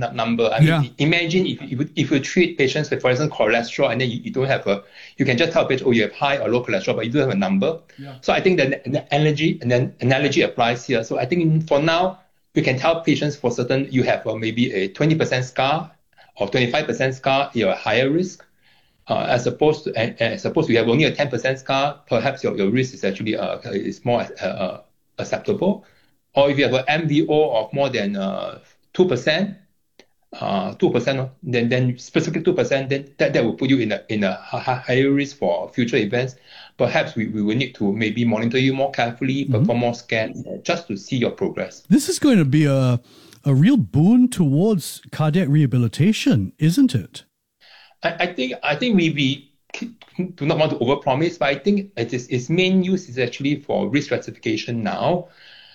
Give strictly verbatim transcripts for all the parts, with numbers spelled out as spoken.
n- number. I mean, Yeah. imagine if you, if you treat patients with, for example, cholesterol, and then you, you don't have a, you can just tell a patient, oh, you have high or low cholesterol, but you don't have a number. Yeah. So I think the, the analogy and then analogy applies here. So I think for now, we can tell patients for certain, you have uh, maybe a twenty percent scar or twenty-five percent scar, you're a higher risk. Uh, as opposed to, and, and suppose you have only a ten percent scar, perhaps your, your risk is actually uh, is more uh, uh, acceptable. Or if you have an M V O of more than uh, two percent, uh, two percent, then then specifically two percent, then that, that will put you in a in a higher risk for future events. Perhaps we, we will need to maybe monitor you more carefully, perform mm-hmm. more scans, just to see your progress. This is going to be a a real boon towards cardiac rehabilitation, isn't it? I, I think I think we, we do not want to overpromise, but I think it is, its main use is actually for risk stratification now.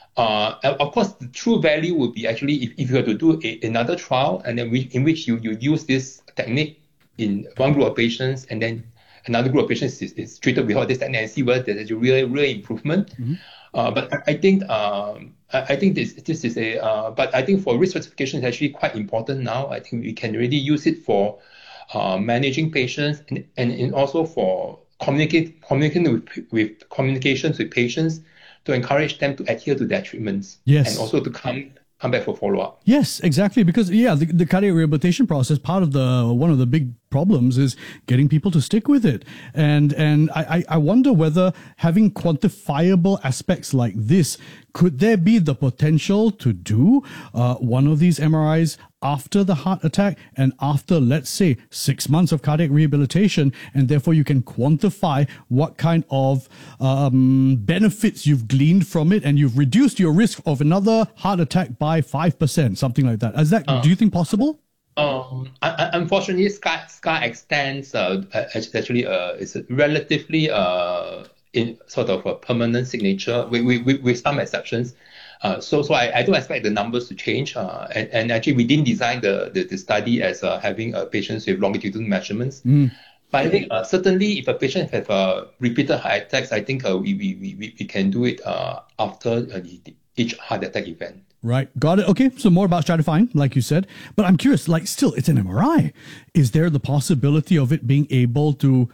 Uh, of course, the true value would be actually if, if you were to do a, another trial and then we, in which you, you use this technique in one group of patients and then another group of patients is, is treated without this technique and see whether there's a real, real improvement. Mm-hmm. Uh, but I, I think um, I, I think this this is a uh, but I think for risk stratification is actually quite important now. I think we can really use it for uh, managing patients and, and, and also for communicate communicating with, with communications with patients, to encourage them to adhere to their treatments. Yes. And also to come come back for follow-up. Yes, exactly. Because, yeah, the, the cardiac rehabilitation process, part of the, one of the big problems is getting people to stick with it. And and I, I wonder whether having quantifiable aspects like this, could there be the potential to do uh, one of these M R Is after the heart attack and after, let's say, six months of cardiac rehabilitation, and therefore you can quantify what kind of um, benefits you've gleaned from it, and you've reduced your risk of another heart attack by five percent, something like that. Is that, uh, do you think possible? Um, unfortunately, scar, scar extends uh, actually uh, is relatively uh, in sort of a permanent signature with, with, with some exceptions. Uh, so so I, I don't expect the numbers to change. Uh, and, and actually, we didn't design the, the, the study as uh, having uh, patients with longitudinal measurements. Mm. But I think uh, certainly if a patient has uh, repeated heart attacks, I think uh, we, we, we, we can do it uh, after uh, each heart attack event. Right. Got it. Okay. So more about stratifying, like you said. But I'm curious, like still, it's an M R I. Is there the possibility of it being able to,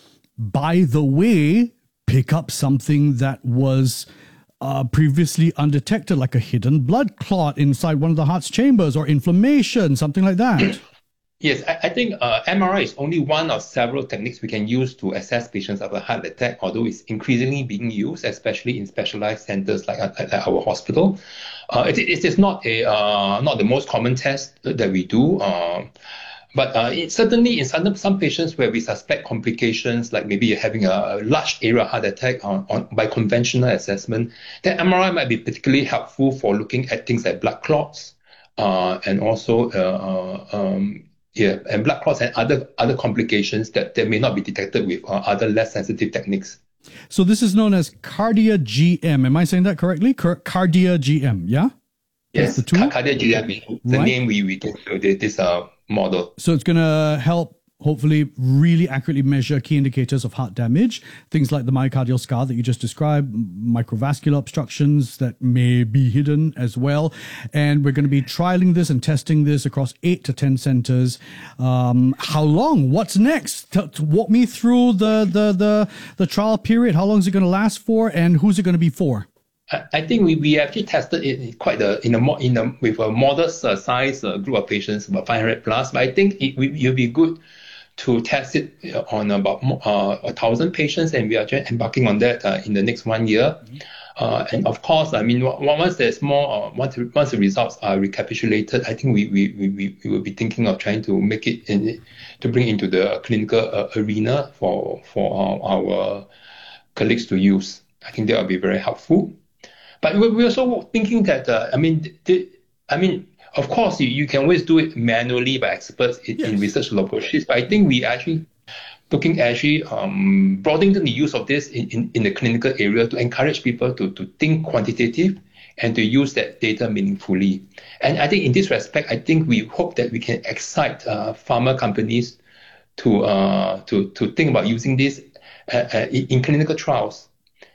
by the way, pick up something that was uh, previously undetected, like a hidden blood clot inside one of the heart's chambers or inflammation, something like that? Yes, I, I think uh, M R I is only one of several techniques we can use to assess patients of a heart attack, although it's increasingly being used, especially in specialized centers like at, at our hospital. Uh, it, it is not a uh, not the most common test that we do, uh, but uh, it, certainly in some, some patients where we suspect complications, like maybe you're having a large area heart attack on, on, by conventional assessment, then M R I might be particularly helpful for looking at things like blood clots uh, and also uh, um, yeah, and blood clots and other other complications that, that may not be detected with uh, other less sensitive techniques. So this is known as Cardia G M. Am I saying that correctly? Car- Cardia G M, yeah? Yes, That's the tool? Cardia G M is the right. name we, we give to this uh, model. So it's going to help, hopefully, really accurately measure key indicators of heart damage, things like the myocardial scar that you just described, microvascular obstructions that may be hidden as well. And we're going to be trialing this and testing this across eight to ten centers. Um, how long? What's next? T- t- walk me through the, the, the, the trial period. How long is it going to last for, and who's it going to be for? I think we, we actually tested it quite a, in a in a with a modest uh, size uh, group of patients, about five hundred plus. But I think it will be good to test it on about uh, a thousand patients, and we are just embarking on that uh, in the next one year. Mm-hmm. Uh, and of course, I mean, once there's more, uh, once once the results are recapitulated, I think we we we, we will be thinking of trying to make it in, to bring into the clinical uh, arena for for our, our colleagues to use. I think that will be very helpful. But we're also thinking that uh, I mean, the, I mean. Of course, you, you can always do it manually by experts in, yes. in research laboratories, but I think we actually looking at actually um, broadening the use of this in, in, in the clinical area to encourage people to, to think quantitative and to use that data meaningfully. And I think in this respect, I think we hope that we can excite uh, pharma companies to uh, to to think about using this uh, uh, in, in clinical trials.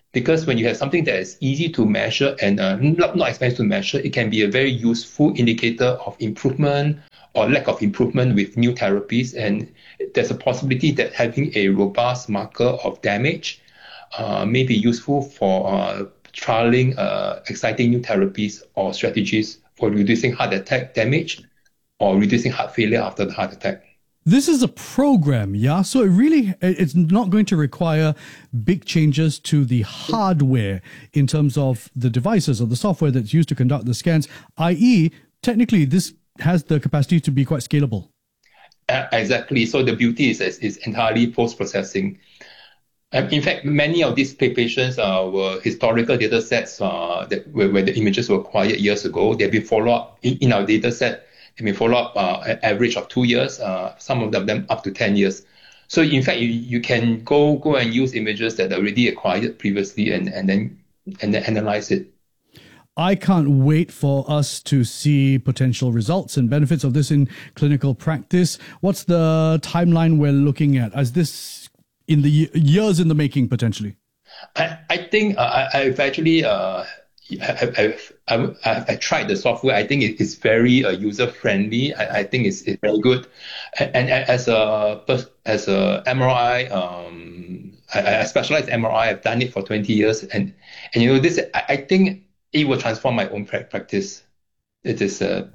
because when you have something that is easy to measure and uh, not, not expensive to measure, it can be a very useful indicator of improvement or lack of improvement with new therapies. And there's a possibility that having a robust marker of damage uh, may be useful for uh, trialing uh, exciting new therapies or strategies for reducing heart attack damage or reducing heart failure after the heart attack. This is a program, yeah? So it really, it's not going to require big changes to the hardware in terms of the devices or the software that's used to conduct the scans, that is, technically, this has the capacity to be quite scalable. Uh, exactly. So the beauty is, is, is entirely post-processing. Um, in fact, many of these patients uh, were historical data sets uh, that where, where the images were acquired years ago. They've been followed up in, in our data set. They've been followed up uh, an average of two years, uh, some of them up to ten years. So in fact, you, you can go go and use images that are already acquired previously and, and then and then analyze it. I can't wait for us to see potential results and benefits of this in clinical practice. What's the timeline we're looking at? Is this in the years in the making potentially? I, I think uh, I, I've actually uh, I've, I've, I've, I've tried the software. I think it is very uh, user friendly. I, I think it's, it's very good. And, and as a as a M R I, um, I, I specialize in M R I. I've done it for twenty years, and and you know this. I, I think it will transform my own practice. It is uh,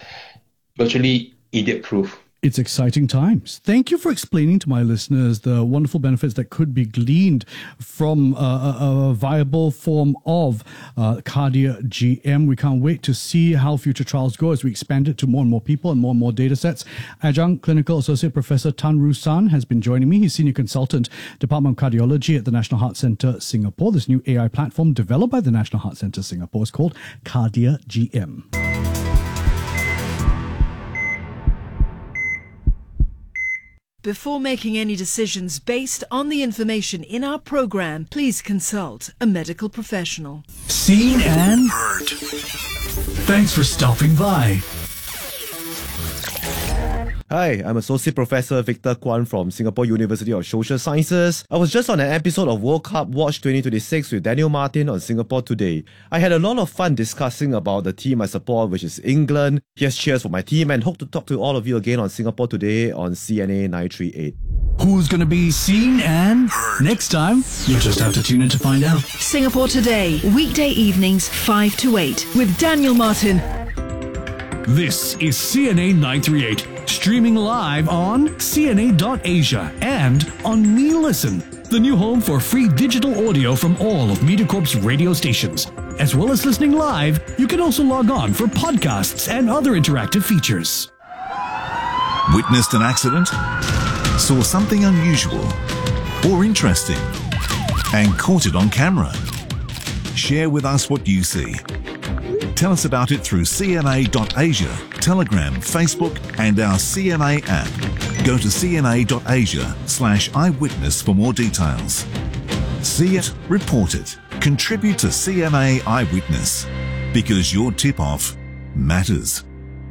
virtually idiot proof. It's exciting times. Thank you for explaining to my listeners the wonderful benefits that could be gleaned from uh, a, a viable form of uh, Kardia G M. We can't wait to see how future trials go as we expand it to more and more people and more and more data sets. Adjunct Clinical Associate Professor Tan Roo San has been joining me. He's Senior Consultant, Department of Cardiology at the National Heart Centre Singapore. This new A I platform developed by the National Heart Centre Singapore is called Kardia G M. Before making any decisions based on the information in our program, please consult a medical professional. Seen and heard. Thanks for stopping by. Hi, I'm Associate Professor Victor Kwan from Singapore University of Social Sciences. I was just on an episode of World Cup Watch twenty twenty-six with Daniel Martin on Singapore Today. I had a lot of fun discussing about the team I support, which is England. Here's cheers for my team and hope to talk to all of you again on Singapore Today on C N A nine three eight. Who's going to be seen and heard next time? You'll just have to tune in to find out. Singapore Today, weekday evenings five to eight with Daniel Martin. This is C N A nine three eight, streaming live on C N A dot Asia and on MeListen, the new home for free digital audio from all of MediaCorp's radio stations. As well as listening live, you can also log on for podcasts and other interactive features. Witnessed an accident? Saw something unusual or interesting and caught it on camera? Share with us what you see. Tell us about it through C N A dot Asia, Telegram, Facebook and our C N A app. Go to C N A dot Asia slash eyewitness for more details. See it, report it, contribute to C N A Eyewitness, because your tip-off matters.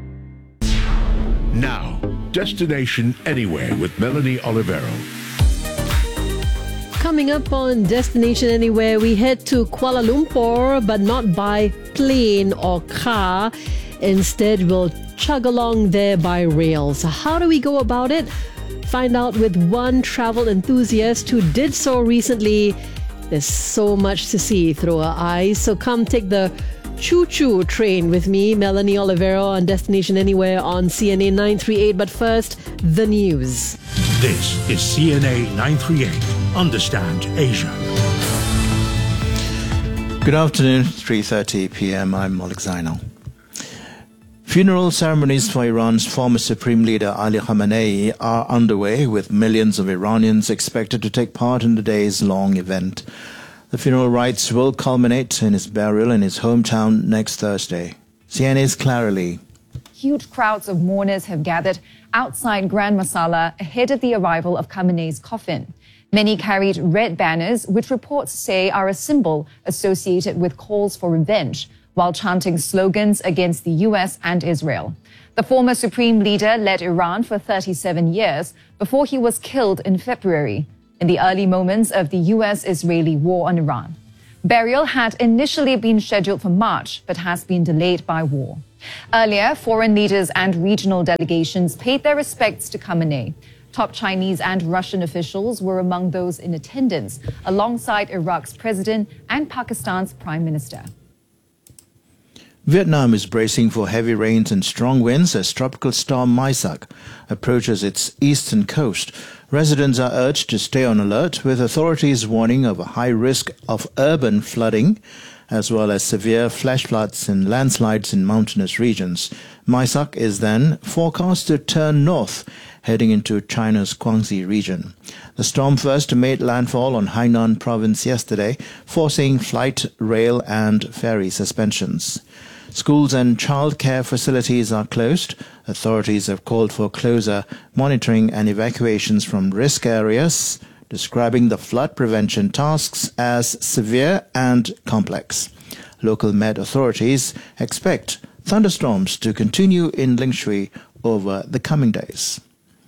Now, Destination Anywhere with Melanie Olivero. Coming up on Destination Anywhere, we head to Kuala Lumpur, but not by plane or car. Instead, we'll chug along there by rail. So how do we go about it? Find out with one travel enthusiast who did so recently. There's so much to see through our eyes. So come take the choo-choo train with me, Melanie Olivero, on Destination Anywhere on C N A nine three eight. But first, the news. This is C N A nine three eight. Understand Asia. Good afternoon, three thirty p.m. I'm Malik Zainal. Funeral ceremonies for Iran's former Supreme Leader Ali Khamenei are underway, with millions of Iranians expected to take part in the day's long event. The funeral rites will culminate in his burial in his hometown next Thursday. C N A's Clara Lee. Huge crowds of mourners have gathered outside Grand Masala ahead of the arrival of Khamenei's coffin. Many carried red banners, which reports say are a symbol associated with calls for revenge, while chanting slogans against the U S and Israel. The former supreme leader led Iran for thirty-seven years before he was killed in February, in the early moments of the U S-Israeli war on Iran. Burial had initially been scheduled for March, but has been delayed by war. Earlier, foreign leaders and regional delegations paid their respects to Khamenei. Top Chinese and Russian officials were among those in attendance, alongside Iraq's president and Pakistan's prime minister. Vietnam is bracing for heavy rains and strong winds as tropical storm Maisak approaches its eastern coast. Residents are urged to stay on alert, with authorities warning of a high risk of urban flooding, as well as severe flash floods and landslides in mountainous regions. Maisak is then forecast to turn north, heading into China's Guangxi region. The storm first made landfall on Hainan province yesterday, forcing flight, rail and ferry suspensions. Schools and childcare facilities are closed. Authorities have called for closer monitoring and evacuations from risk areas, describing the flood prevention tasks as severe and complex. Local Met authorities expect thunderstorms to continue in Lingshui over the coming days.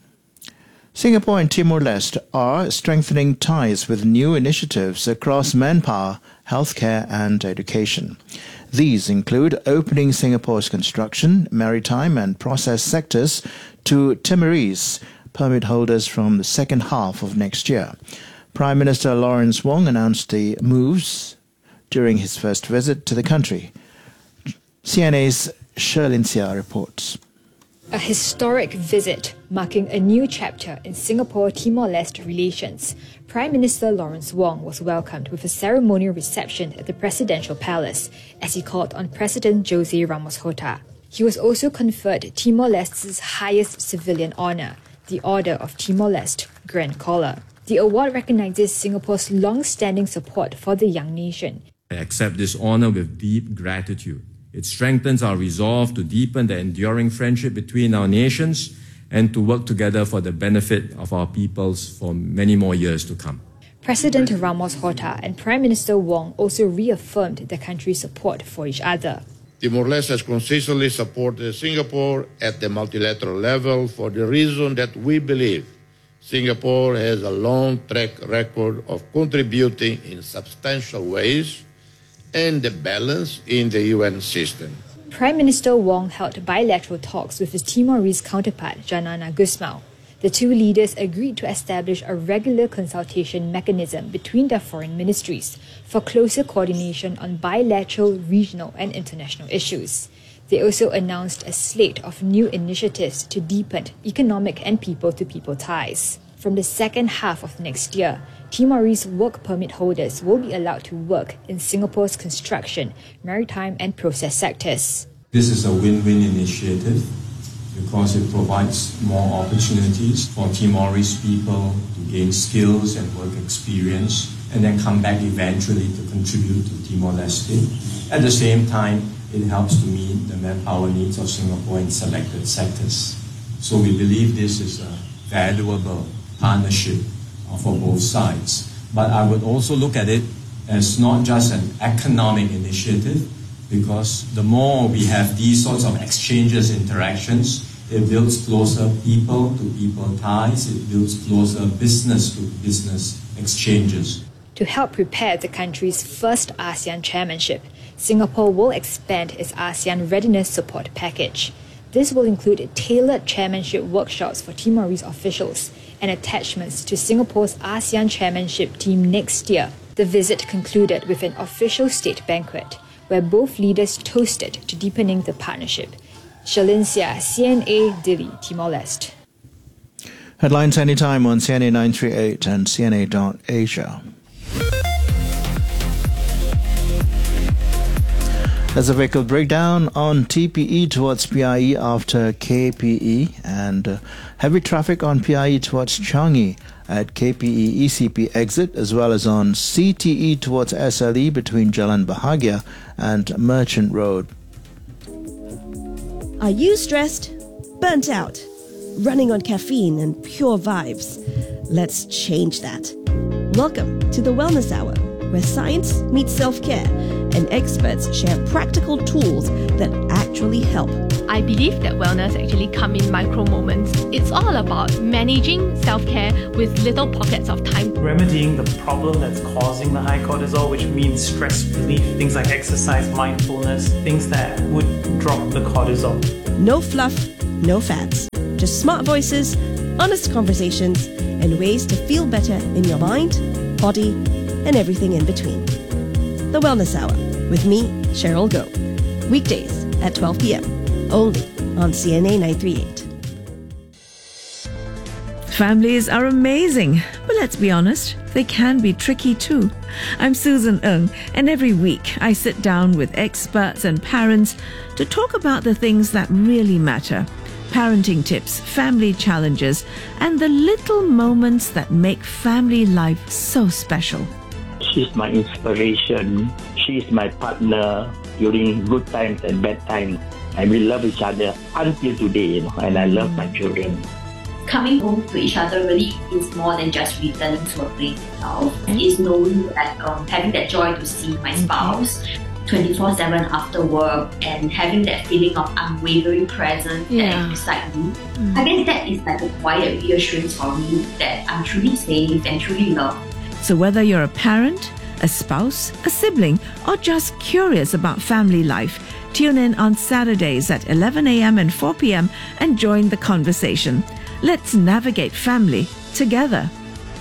Singapore and Timor-Leste are strengthening ties with new initiatives across manpower, healthcare and education. These include opening Singapore's construction, maritime and process sectors to Timorese permit holders from the second half of next year. Prime Minister Lawrence Wong announced the moves during his first visit to the country. C N A's Sherlyn Sia reports. A historic visit marking a new chapter in Singapore-Timor-Leste relations. Prime Minister Lawrence Wong was welcomed with a ceremonial reception at the Presidential Palace as he called on President Jose Ramos Horta. He was also conferred Timor-Leste's highest civilian honour, the Order of Timor-Leste, Grand Collar. The award recognises Singapore's long-standing support for the young nation. I accept this honour with deep gratitude. It strengthens our resolve to deepen the enduring friendship between our nations and to work together for the benefit of our peoples for many more years to come. President Ramos Horta and Prime Minister Wong also reaffirmed the country's support for each other. Timor-Leste has consistently supported Singapore at the multilateral level for the reason that we believe Singapore has a long track record of contributing in substantial ways and the balance in the U N system. Prime Minister Wong held bilateral talks with his Timorese counterpart, Janana Gusmao. The two leaders agreed to establish a regular consultation mechanism between their foreign ministries for closer coordination on bilateral, regional and international issues. They also announced a slate of new initiatives to deepen economic and people-to-people ties. From the second half of next year, Timorese work permit holders will be allowed to work in Singapore's construction, maritime and process sectors. This is a win-win initiative because it provides more opportunities for Timorese people to gain skills and work experience and then come back eventually to contribute to Timor-Leste. At the same time, it helps to meet the manpower needs of Singapore in selected sectors. So we believe this is a valuable partnership for both sides. But I would also look at it as not just an economic initiative, because the more we have these sorts of exchanges, interactions, it builds closer people-to-people ties, it builds closer business-to-business exchanges. To help prepare the country's first ASEAN chairmanship, Singapore will expand its ASEAN Readiness Support Package. This will include tailored chairmanship workshops for Timorese officials and attachments to Singapore's ASEAN chairmanship team next year. The visit concluded with an official state banquet, where both leaders toasted to deepening the partnership. Sherlyn Sia, C N A, Dili, Timor-Leste. Headlines anytime on C N A nine thirty-eight and C N A dot Asia. There's a vehicle breakdown on T P E towards P I E after K P E, and uh, heavy traffic on P I E towards Changi at K P E E C P exit, as well as on C T E towards S L E between Jalan Bahagia and Merchant Road. Are you stressed? Burnt out? Running on caffeine and pure vibes? Let's change that. Welcome to the Wellness Hour, where science meets self-care and experts share practical tools that actually help? I believe that wellness actually come in micro moments. It's all about managing self-care with little pockets of time. Remedying the problem that's causing the high cortisol, which means stress relief, things like exercise, mindfulness, things that would drop the cortisol. No fluff, no fads. Just smart voices, honest conversations, and ways to feel better in your mind, body, and everything in between. The Wellness Hour with me, Cheryl Goh. Weekdays at twelve p.m. only on C N A nine thirty-eight. Families are amazing, but let's be honest, they can be tricky too. I'm Susan Ng, and every week I sit down with experts and parents to talk about the things that really matter. Parenting tips, family challenges, and the little moments that make family life so special. She's my inspiration. She's my partner during good times and bad times. And we love each other until today, you know, and I love my children. Coming home to each other really is more than just returning to a place itself. It's knowing that, um, having that joy to see my spouse twenty-four seven after work and having that feeling of unwavering presence Yeah. that is beside me. Mm. I guess that is like a quiet reassurance for me that I'm truly safe and truly loved. So whether you're a parent, a spouse, a sibling, or just curious about family life, tune in on Saturdays at eleven a.m. and four p.m. and join the conversation. Let's navigate family together.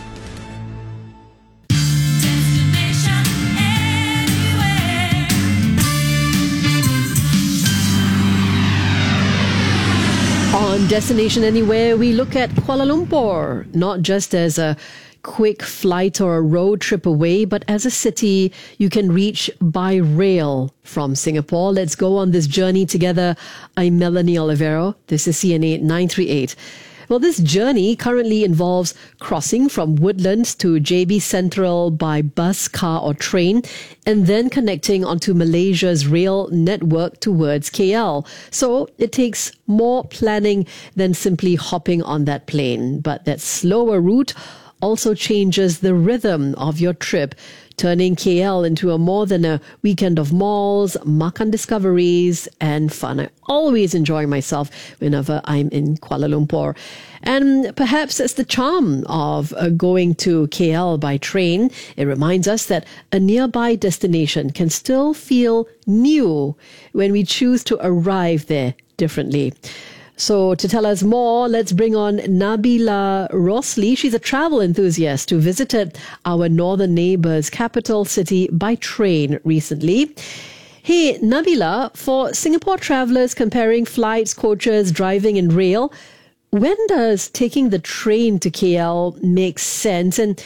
On Destination Anywhere, we look at Kuala Lumpur, not just as a quick flight or a road trip away, but as a city you can reach by rail from Singapore. Let's go on this journey together. I'm Melanie Olivero. This is C N A nine thirty-eight. Well, this journey currently involves crossing from Woodlands to J B Central by bus, car or train, and then connecting onto Malaysia's rail network towards K L. So it takes more planning than simply hopping on that plane. But that slower route also changes the rhythm of your trip, turning K L into a more than a weekend of malls, makan discoveries, and fun. I always enjoy myself whenever I'm in Kuala Lumpur. And perhaps it's the charm of uh, going to K L by train. It reminds us that a nearby destination can still feel new when we choose to arrive there differently. So to tell us more, let's bring on Nabila Rosli. She's a travel enthusiast who visited our northern neighbour's capital city by train recently. Hey, Nabila, for Singapore travellers comparing flights, coaches, driving and rail, when does taking the train to K L make sense? And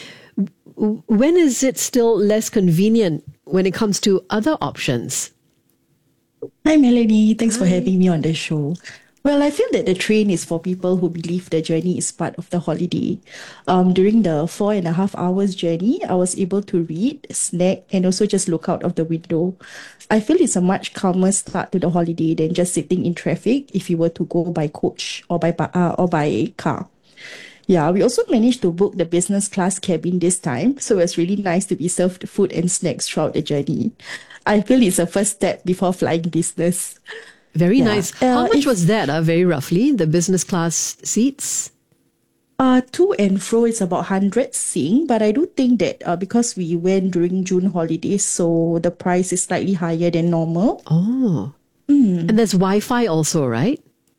when is it still less convenient when it comes to other options? Hi, Melanie. Thanks Hi. for having me on the show. Well, I feel that the train is for people who believe the journey is part of the holiday. Um, during the four and a half hours journey, I was able to read, snack, and also just look out of the window. I feel it's a much calmer start to the holiday than just sitting in traffic if you were to go by coach or by uh, or by car. Yeah, we also managed to book the business class cabin this time, so it was really nice to be served food and snacks throughout the journey. I feel it's a first step before flying business. Very Yeah. nice. Uh, How much if- was that, uh, very roughly, the business class seats? Uh, to and fro is about one hundred Sing, but I do think that uh, because we went during June holidays, so the price is slightly higher than normal. Oh. Mm. And there's Wi-Fi also, right?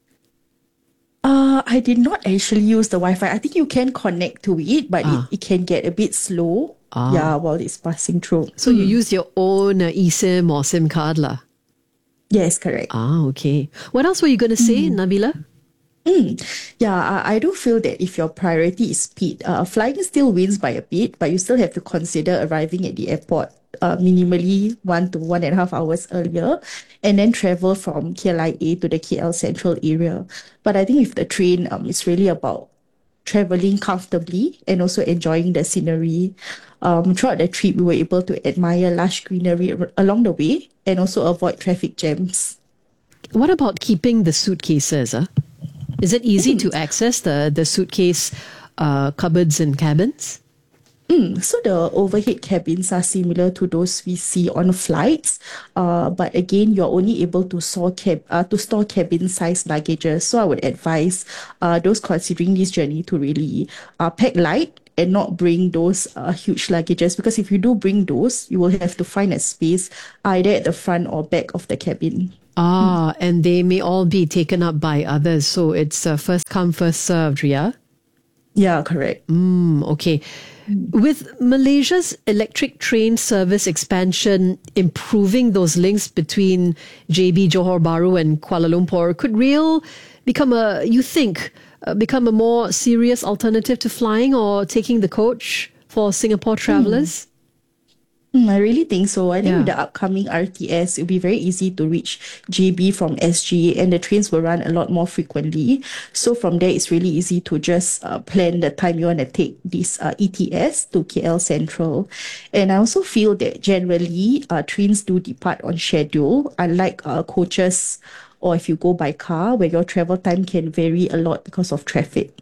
Uh, I did not actually use the Wi-Fi. I think you can connect to it, but Ah. it, it can get a bit slow. Ah. Yeah, while it's passing through. So you use your own uh, eSIM or SIM card lah? Yes, correct. Ah, okay. What else were you going to say, Nabila? Mm. Yeah, I, I do feel that if your priority is speed, uh, flying still wins by a bit, but you still have to consider arriving at the airport uh, minimally one to one and a half hours earlier, and then travel from K L I A to the K L Central area. But I think with the train, um, it's really about traveling comfortably and also enjoying the scenery. Um, throughout the trip, we were able to admire lush greenery ar- along the way and also avoid traffic jams. What about keeping the suitcases? Uh? Is it easy to access the, the suitcase uh, cupboards and cabins? Mm, so the overhead cabins are similar to those we see on flights, uh, but again, you're only able to store cab uh, to store cabin-sized luggages. So I would advise uh, those considering this journey to really uh, pack light and not bring those uh, huge luggages, because if you do bring those, you will have to find a space either at the front or back of the cabin. Ah, and they may all be taken up by others, so it's uh, first come, first served, yeah? Yeah, correct. Mm, okay. With Malaysia's electric train service expansion improving those links between J B, Johor Bahru and Kuala Lumpur, could rail become a, you think, uh, become a more serious alternative to flying or taking the coach for Singapore travellers? Mm. Mm, I really think so. I think Yeah. with the upcoming R T S, it'll be very easy to reach J B from S G, and the trains will run a lot more frequently. So from there, it's really easy to just uh, plan the time you want to take this uh, E T S to K L Central. And I also feel that generally, uh, trains do depart on schedule, unlike uh, coaches or if you go by car, where your travel time can vary a lot because of traffic.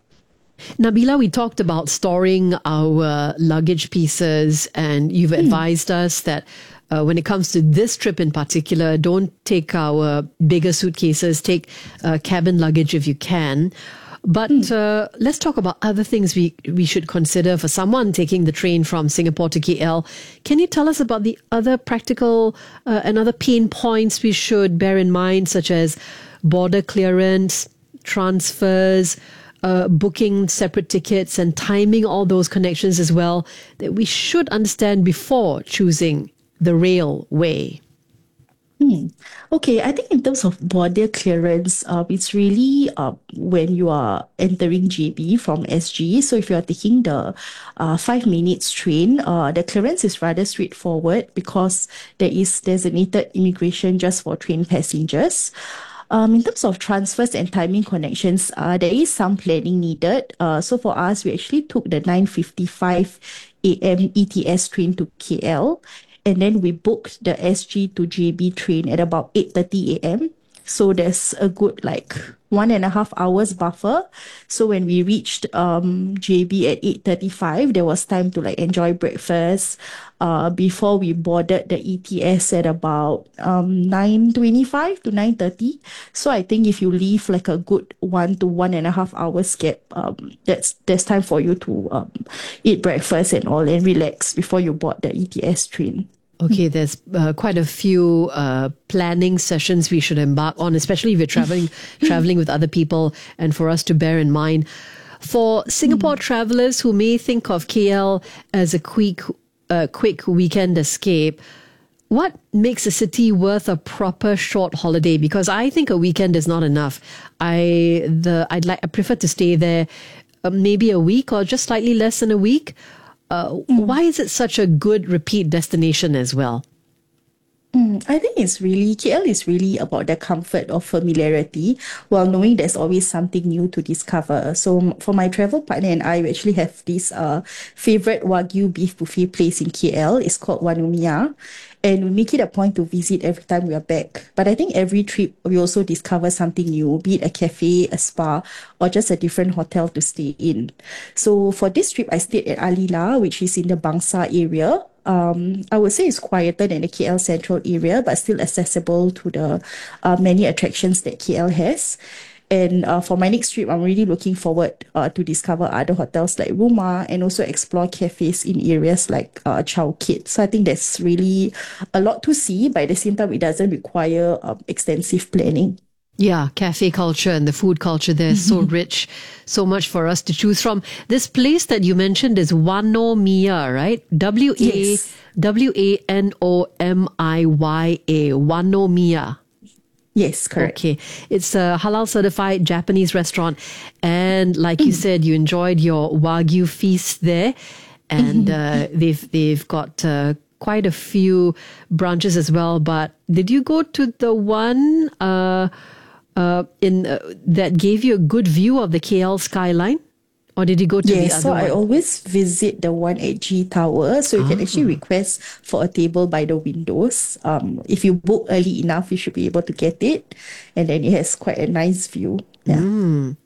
Nabila, we talked about storing our luggage pieces, and you've advised us that uh, when it comes to this trip in particular, don't take our bigger suitcases, take uh, cabin luggage if you can. But uh, let's talk about other things we, we should consider for someone taking the train from Singapore to K L. Can you tell us about the other practical uh, and other pain points we should bear in mind, such as border clearance, transfers, Uh, booking separate tickets and timing all those connections as well, that we should understand before choosing the railway? Hmm. Okay, I think in terms of border clearance, uh, it's really uh, when you are entering J B from S G. So if you are taking the uh, five minutes train, uh, the clearance is rather straightforward because there is designated immigration just for train passengers. Um, in terms of transfers and timing connections, uh, there is some planning needed. Uh, so for us, we actually took the nine fifty-five a.m. E T S train to K L, and then we booked the S G to J B train at about eight thirty a.m. So there's a good like one and a half hours buffer. So when we reached um, J B at eight thirty-five, there was time to like enjoy breakfast uh, before we boarded the E T S at about um, nine twenty-five to nine thirty. So I think if you leave like a good one to one and a half hours gap, um, that's there's time for you to um, eat breakfast and all and relax before you board the E T S train. Okay, there's uh, quite a few uh, planning sessions we should embark on, especially if you're traveling traveling with other people, and for us to bear in mind. For Singapore travelers who may think of K L as a quick, uh, quick weekend escape, what makes a city worth a proper short holiday? Because I think a weekend is not enough. I the I'd like I prefer to stay there uh, maybe a week or just slightly less than a week. Uh, why is it such a good repeat destination as well? Mm, I think it's really, K L is really about the comfort of familiarity while knowing there's always something new to discover. So m- for my travel partner and I, we actually have this uh, favorite Wagyu beef buffet place in K L. It's called Wanomiya. And we make it a point to visit every time we are back. But I think every trip, we also discover something new, be it a cafe, a spa, or just a different hotel to stay in. So for this trip, I stayed at Alila, which is in the Bangsa area. Um, I would say it's quieter than the K L Central area, but still accessible to the uh, many attractions that K L has. And uh, for my next trip, I'm really looking forward uh, to discover other hotels like Rumah and also explore cafes in areas like uh, Chow Kit. So I think there's really a lot to see, but at the same time, it doesn't require um, extensive planning. Yeah, cafe culture and the food culture there is so rich, so much for us to choose from. This place that you mentioned is Wanomiya, right? W A W A N O M I Y A, Wanomiya. Yes, correct. Okay. It's a halal certified Japanese restaurant. And like you said, you enjoyed your Wagyu feast there. And uh, they've, they've got uh, quite a few branches as well. But did you go to the one uh, uh, in uh, that gave you a good view of the K L skyline? Or did you go to yes, the other so one? I always visit the one at G Tower. So you can actually request for a table by the windows. Um, if you book early enough, you should be able to get it. And then it has quite a nice view. Yeah. Mm.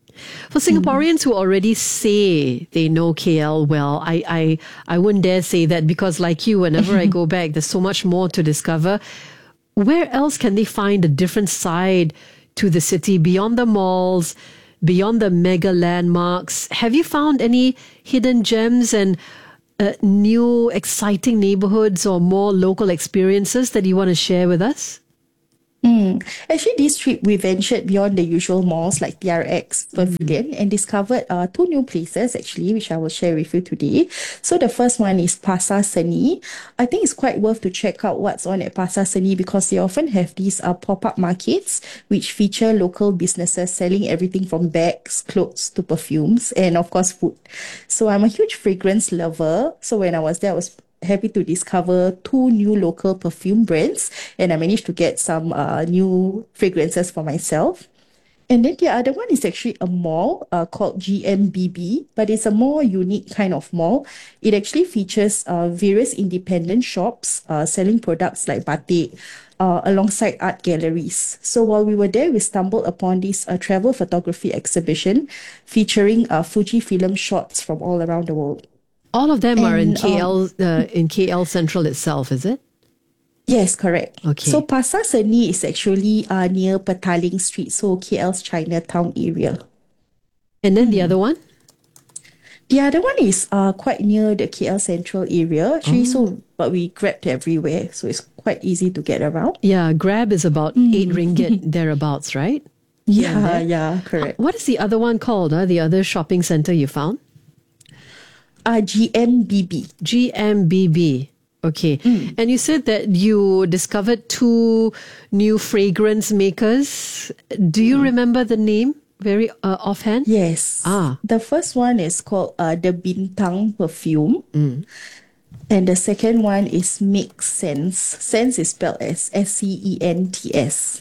For Singaporeans who already say they know K L well, I, I, I wouldn't dare say that because like you, whenever I go back, there's so much more to discover. Where else can they find a different side to the city beyond the malls, beyond the mega landmarks? Have you found any hidden gems and uh, new exciting neighborhoods or more local experiences that you want to share with us? Mm. Actually, this trip we ventured beyond the usual malls like T R X Pavilion and discovered uh, two new places actually, which I will share with you today. So the first one is Pasar Seni. I think it's quite worth to check out what's on at Pasar Seni because they often have these uh, pop-up markets which feature local businesses selling everything from bags, clothes to perfumes and of course food. So I'm a huge fragrance lover. So when I was there, I was happy to discover two new local perfume brands and I managed to get some uh, new fragrances for myself. And then the other one is actually a mall uh, called G M B B, but it's a more unique kind of mall. It actually features uh, various independent shops uh, selling products like batik uh, alongside art galleries. So while we were there, we stumbled upon this uh, travel photography exhibition featuring uh, Fujifilm shots from all around the world. All of them and, are in K L, um, uh, in K L Central itself, is it? Yes, correct. Okay. So Pasar Seni is actually uh, near Petaling Street, so K L's Chinatown area. And then the other one? The other one is uh, quite near the K L Central area, actually. Oh. So, but we grabbed everywhere, so it's quite easy to get around. Yeah, Grab is about mm. eight ringgit thereabouts, right? Yeah, yeah, correct. What is the other one called? Uh, the other shopping center you found? Uh, G M B B. G M B B. Okay. Mm. And you said that you discovered two new fragrance makers. Do you mm. remember the name very uh, offhand? Yes. Ah. The first one is called uh, the Bintang perfume. Mm. And the second one is Make Sense. Sense is spelled as S C E N T S.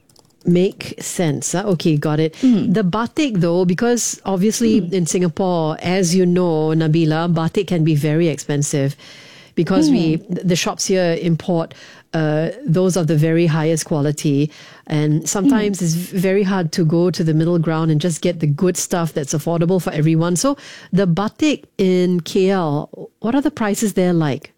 Make sense. Huh? Okay, got it. Mm. The batik though, because obviously mm. in Singapore, as you know, Nabila, batik can be very expensive because mm. we the shops here import uh, those of the very highest quality. And sometimes mm. it's very hard to go to the middle ground and just get the good stuff that's affordable for everyone. So the batik in K L, what are the prices there like?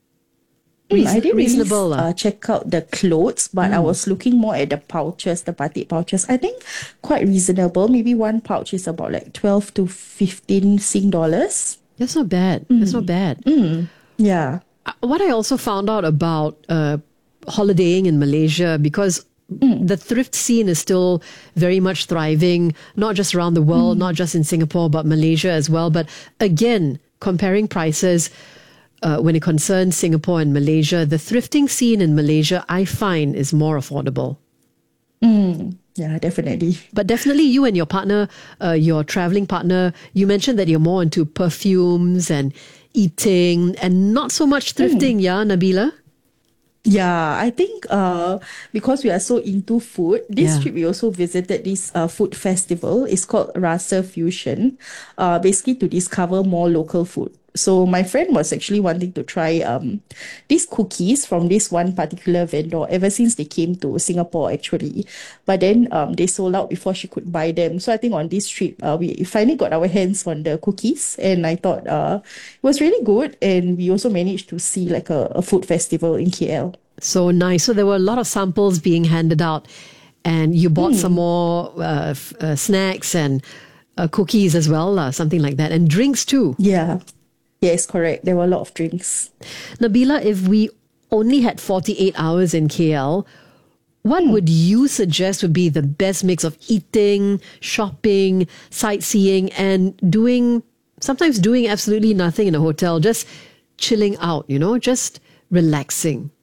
Mm, I didn't reasonable, really uh, check out the clothes, but mm. I was looking more at the pouches, the batik pouches. I think quite reasonable. Maybe one pouch is about like twelve to fifteen Sing dollars. That's not bad. Mm. That's not bad. Mm. Yeah. What I also found out about uh, holidaying in Malaysia, because mm. the thrift scene is still very much thriving, not just around the world, mm. not just in Singapore, but Malaysia as well. But again, comparing prices, Uh, when it concerns Singapore and Malaysia, the thrifting scene in Malaysia, I find, is more affordable. Mm, yeah, definitely. But definitely you and your partner, uh, your traveling partner, you mentioned that you're more into perfumes and eating and not so much thrifting, mm. yeah, Nabila? Yeah, I think uh, because we are so into food, this Yeah. trip we also visited this uh, food festival. It's called Rasa Fusion, uh, basically to discover more local food. So my friend was actually wanting to try um, these cookies from this one particular vendor ever since they came to Singapore actually. But then um, they sold out before she could buy them. So I think on this trip, uh, we finally got our hands on the cookies and I thought uh, it was really good. And we also managed to see like a, a food festival in K L. So nice. So there were a lot of samples being handed out and you bought mm. some more uh, f- uh, snacks and uh, cookies as well, uh, something like that. And drinks too. Yeah. Yes, correct. There were a lot of drinks. Nabila, if we only had forty-eight hours in K L, what mm. would you suggest would be the best mix of eating, shopping, sightseeing, and doing, sometimes doing absolutely nothing in a hotel, just chilling out, you know, just relaxing?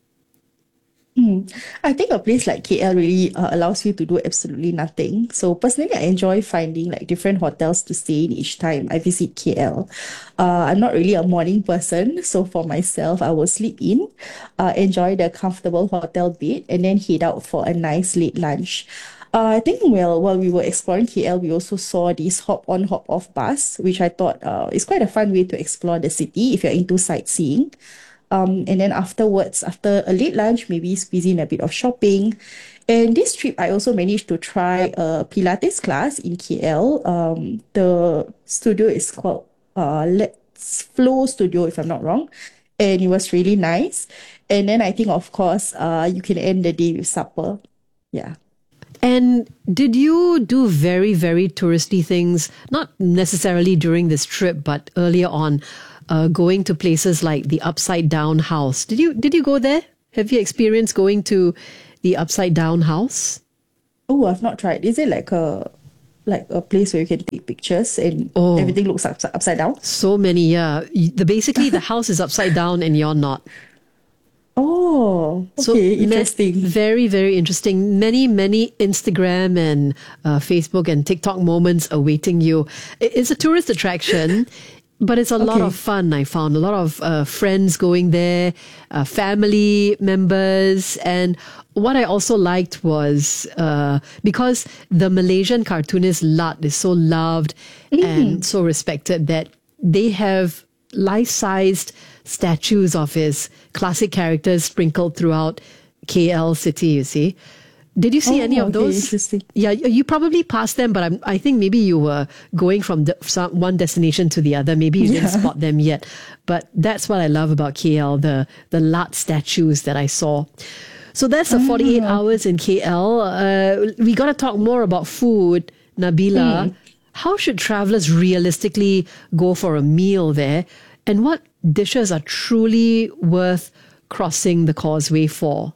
Mm. I think a place like K L really uh, allows you to do absolutely nothing. So personally, I enjoy finding like different hotels to stay in each time I visit K L. Uh, I'm not really a morning person. So for myself, I will sleep in, uh, enjoy the comfortable hotel bed, and then head out for a nice late lunch. Uh, I think well, while we were exploring K L, we also saw this hop-on, hop-off bus, which I thought uh, is quite a fun way to explore the city if you're into sightseeing. Um, and then afterwards, after a late lunch, maybe squeeze in a bit of shopping. And this trip, I also managed to try a Pilates class in K L. Um, the studio is called uh, Let's Flow Studio, if I'm not wrong. And it was really nice. And then I think, of course, uh, you can end the day with supper. Yeah. And did you do very, very touristy things, not necessarily during this trip, but earlier on, uh, going to places like the Upside Down House? Did you did you go there? Have you experienced going to the Upside Down House? Oh, I've not tried. Is it like a like a place where you can take pictures and Oh. everything looks ups- upside down? So many, yeah. The basically the house is upside down and you're not. Oh, So okay, ma- interesting. Very, very interesting. Many, many Instagram and uh, Facebook and TikTok moments awaiting you. I- It's a tourist attraction, but it's a lot Okay. of fun. I found a lot of uh, friends going there, uh, family members, and what I also liked was uh, because the Malaysian cartoonist Lat is so loved and so respected that they have life-sized statues of his classic characters sprinkled throughout K L city, you see. Did you see Oh, any of okay, those? interesting. Yeah, you you probably passed them, but I'm, I think maybe you were going from the, some, one destination to the other. Maybe you didn't Yeah. spot them yet. But that's what I love about K L, the, the Lat statues that I saw. So that's the forty-eight hours in K L. Uh, we got to talk more about food, Nabila. Mm. How should travelers realistically go for a meal there? And what dishes are truly worth crossing the causeway for?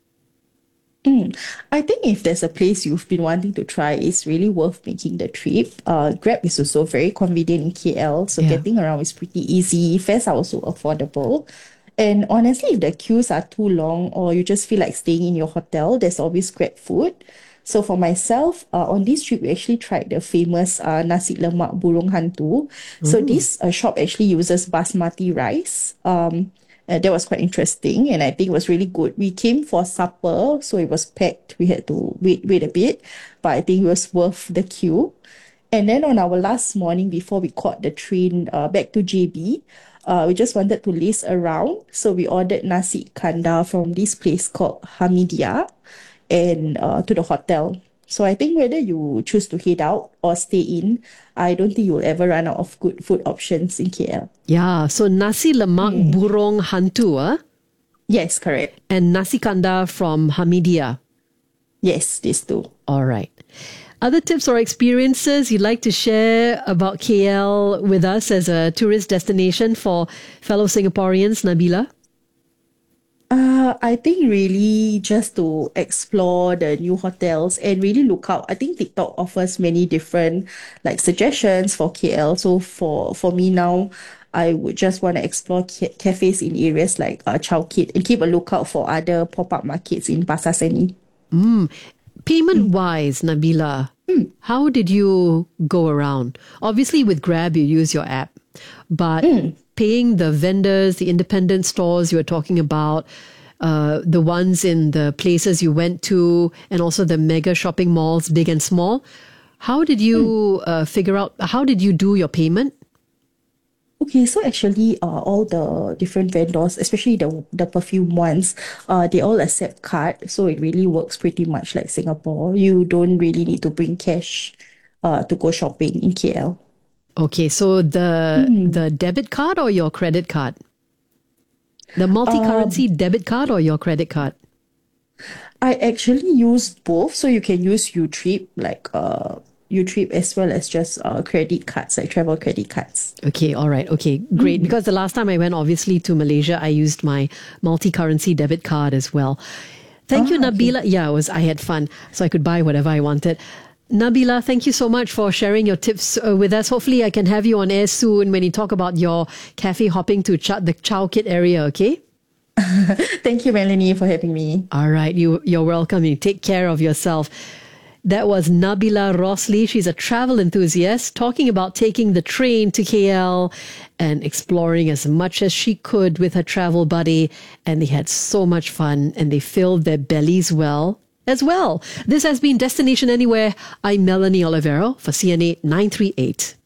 Mm. I think if there's a place you've been wanting to try, it's really worth making the trip. Uh, Grab is also very convenient in K L, so Yeah. getting around is pretty easy. Fares are also affordable. And honestly, if the queues are too long or you just feel like staying in your hotel, there's always Grab food. So for myself, uh, on this trip, we actually tried the famous uh, nasi lemak burung hantu. So Ooh. this uh, shop actually uses basmati rice. Um, uh, that was quite interesting, and I think it was really good. We came for supper, so it was packed. We had to wait wait a bit, but I think it was worth the queue. And then on our last morning before we caught the train uh, back to J B, uh, we just wanted to laze around. So we ordered nasi kandar from this place called Hamidia and uh, to the hotel. So I think whether you choose to head out or stay in, I don't think you'll ever run out of good food options in K L. Yeah, so nasi lemak burung hantu, ah? Yes, correct. And nasi kandar from Hamidia. Yes, these two. All right. Other tips or experiences you'd like to share about K L with us as a tourist destination for fellow Singaporeans, Nabila? Uh, I think really just to explore the new hotels and really look out. I think TikTok offers many different like suggestions for K L. So for for me now, I would just want to explore ca- cafes in areas like uh, Chowkit and keep a lookout for other pop-up markets in Pasar Seni. Mm. Payment wise, Nabila, how did you go around? Obviously, with Grab, you use your app, but paying the vendors, the independent stores you were talking about, uh, the ones in the places you went to, and also the mega shopping malls, big and small, how did you uh, figure out, how did you do your payment? Okay, so actually, uh, all the different vendors, especially the the perfume ones, uh, they all accept card. So it really works pretty much like Singapore. You don't really need to bring cash, uh, to go shopping in K L. Okay, so the the debit card or your credit card? The multi-currency debit card or your credit card? I actually use both, so you can use Utrip, like uh, Utrip as well as just uh, credit cards, like travel credit cards. Okay, all right. Okay, great. Because the last time I went, obviously, to Malaysia, I used my multi-currency debit card as well. Thank you, Nabila. Yeah, it was. I had fun, so I could buy whatever I wanted. Nabila, thank you so much for sharing your tips uh, with us. Hopefully, I can have you on air soon when you talk about your cafe hopping to Ch- the Chowkit area, okay? Thank you, Melanie, for having me. All right, you, you're welcome. You take care of yourself. That was Nabila Rosli. She's a travel enthusiast talking about taking the train to K L and exploring as much as she could with her travel buddy. And they had so much fun and they filled their bellies well as well. This has been Destination Anywhere. I'm Melanie Olivero for C N A nine three eight.